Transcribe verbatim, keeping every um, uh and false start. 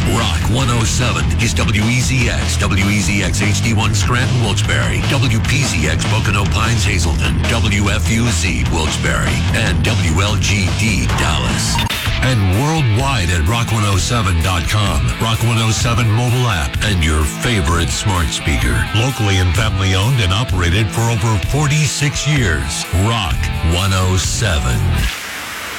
Rock one oh seven is W E Z X, W E Z X H D one Scranton, Wilkes-Barre, W P Z X Pocono Pines, Hazleton, W F U Z Wilkes-Barre, and W L G D Dallas. And worldwide at rock one oh seven dot com, Rock one oh seven mobile app, and your favorite smart speaker. Locally and family owned and operated for over forty-six years. Rock one oh seven.